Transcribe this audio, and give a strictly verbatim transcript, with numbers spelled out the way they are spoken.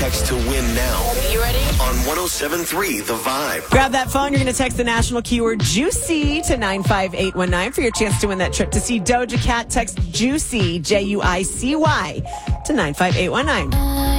text to win now. You ready? On one oh seven point three The Vibe. Grab that phone. You're going to text the national keyword Juicy to nine five eight one nine for your chance to win that trip to see Doja Cat. Text Juicy, J U I C Y, to nine five eight one nine.